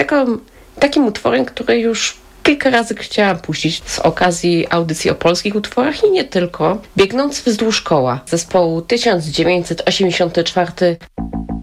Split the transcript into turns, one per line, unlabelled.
takim utworem, który już kilka razy chciałam puścić z okazji audycji o polskich utworach i nie tylko. Biegnąc wzdłuż koła zespołu 1984.